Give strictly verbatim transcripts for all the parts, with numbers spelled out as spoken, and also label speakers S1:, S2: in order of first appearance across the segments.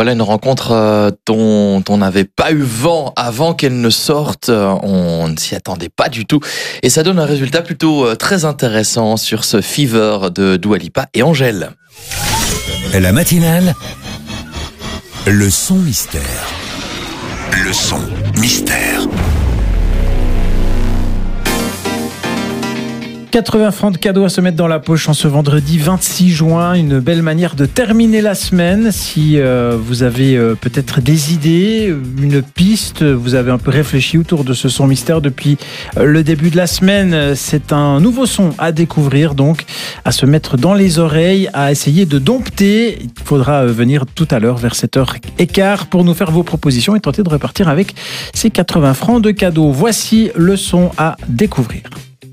S1: Voilà une rencontre euh, dont on n'avait pas eu vent avant qu'elle ne sorte. On ne s'y attendait pas du tout. Et ça donne un résultat plutôt euh, très intéressant sur ce Fever de Dua Lipa et Angèle.
S2: La matinale, le son mystère. Le son mystère.
S3: quatre-vingts francs de cadeaux à se mettre dans la poche en ce vendredi vingt-six juin. Une belle manière de terminer la semaine. Si euh, vous avez euh, peut-être des idées, une piste, vous avez un peu réfléchi autour de ce son mystère depuis euh, le début de la semaine. C'est un nouveau son à découvrir, donc à se mettre dans les oreilles, à essayer de dompter. Il faudra euh, venir tout à l'heure vers sept heures quinze pour nous faire vos propositions et tenter de repartir avec ces quatre-vingts francs de cadeaux. Voici le son à découvrir.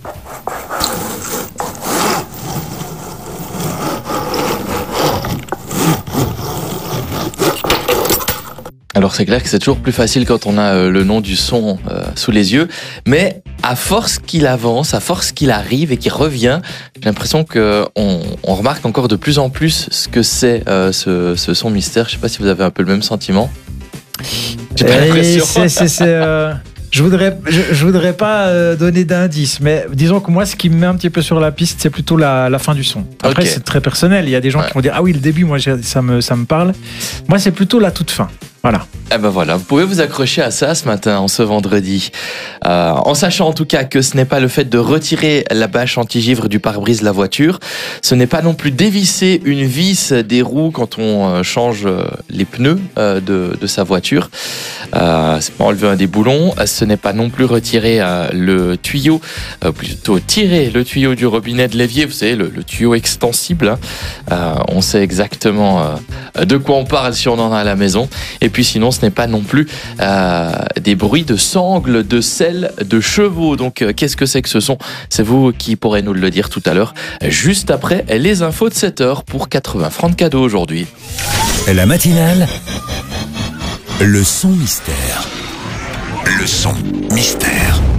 S1: Alors c'est clair que c'est toujours plus facile quand on a euh, le nom du son euh, sous les yeux, mais à force qu'il avance, à force qu'il arrive et qu'il revient, j'ai l'impression qu'on on remarque encore de plus en plus ce que c'est euh, ce, ce son mystère. Je ne sais pas si vous avez un peu le même sentiment. J'ai pas l'impression.
S3: C'est, c'est, c'est, euh... Je voudrais, je, je voudrais pas euh, donner d'indices, mais disons que moi, ce qui me met un petit peu sur la piste, c'est plutôt la, la fin du son. Après, okay. C'est très personnel. Il y a des gens ouais. qui vont dire ah oui, le début, moi, ça me, ça me parle. Moi, c'est plutôt la toute fin. Voilà.
S1: Eh ben voilà, vous pouvez vous accrocher à ça ce matin, en ce vendredi, euh, en sachant en tout cas que ce n'est pas le fait de retirer la bâche anti-givre du pare-brise de la voiture, ce n'est pas non plus dévisser une vis des roues quand on change les pneus de, de sa voiture, euh, c'est pas enlever un des boulons, ce n'est pas non plus retirer euh, le tuyau, euh, plutôt tirer le tuyau du robinet de l'évier, vous savez, le, le tuyau extensible, hein. euh, on sait exactement euh, de quoi on parle si on en a à la maison. Et puis sinon, ce n'est pas non plus euh, des bruits de sangles, de selle, de chevaux. Donc, euh, qu'est-ce que c'est que ce son ? C'est vous qui pourrez nous le dire tout à l'heure, juste après les infos de sept heures pour quatre-vingts francs de cadeaux aujourd'hui.
S2: La matinale, le son mystère. Le son mystère.